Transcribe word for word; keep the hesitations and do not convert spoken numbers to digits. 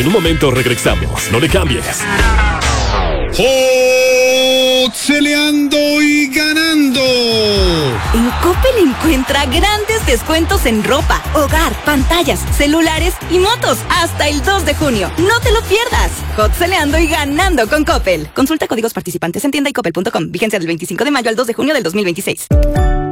En un momento regresamos. No le cambies. ¡Celeando y ganando! En Coppel encuentra grandes descuentos en ropa, hogar, pantallas, celulares y motos hasta el dos de junio. ¡No te lo pierdas! Hot celeando y ganando con Coppel. Consulta códigos participantes en tienda y coppel punto com. Vigencia del veinticinco de mayo al dos de junio del dos mil veintiséis.